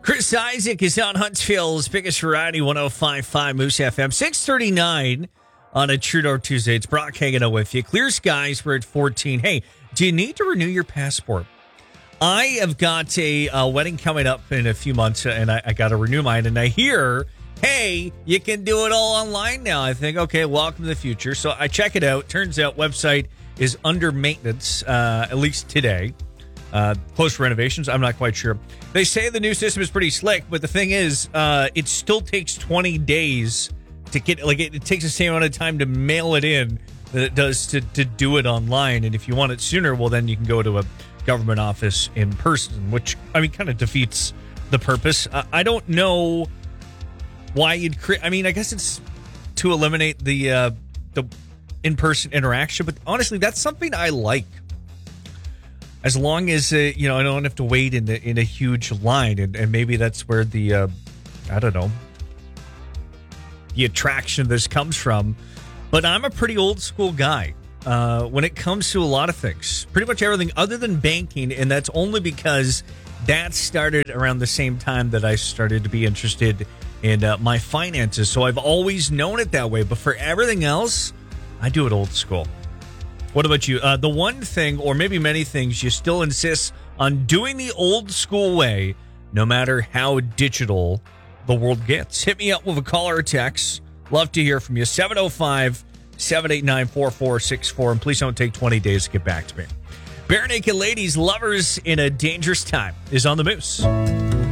Chris Isaac is on Huntsville's biggest variety, 105.5 Moose FM, 6:39 on a True North Tuesday. It's Brock hanging out with you. Clear skies, we're at 14. Hey, do you need to renew your passport? I have got a wedding coming up in a few months, and I got to renew mine. And I hear, hey, you can do it all online now. I think, okay, welcome to the future. So I check it out. Turns out website is under maintenance, at least today. Close to renovations. I'm not quite sure. They say the new system is pretty slick, but the thing is, it still takes 20 days to get, like, it takes the same amount of time to mail it in that it does to do it online. And if you want it sooner, well, then you can go to a government office in person, which, I mean, kind of defeats the purpose. I don't know why you'd create, I mean, I guess it's to eliminate the in-person interaction, but honestly, that's something I like. As long as, I don't have to wait in a huge line. And maybe that's where the, I don't know, the attraction of this comes from. But I'm a pretty old school guy when it comes to a lot of things. Pretty much everything other than banking. And that's only because that started around the same time that I started to be interested in my finances. So I've always known it that way. But for everything else, I do it old school. What about you? The one thing, or maybe many things, you still insist on doing the old school way, no matter how digital the world gets. Hit me up with a call or a text. Love to hear from you. 705-789-4464. And please don't take 20 days to get back to me. Bare Naked Ladies, Lovers in a Dangerous Time is on the Moose.